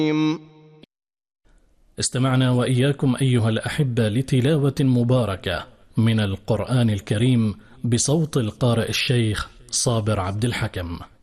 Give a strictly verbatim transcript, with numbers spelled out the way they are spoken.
استمعنا وإياكم أيها الأحبة لتلاوة مباركة من القرآن الكريم بصوت القارئ الشيخ صابر عبد الحكم.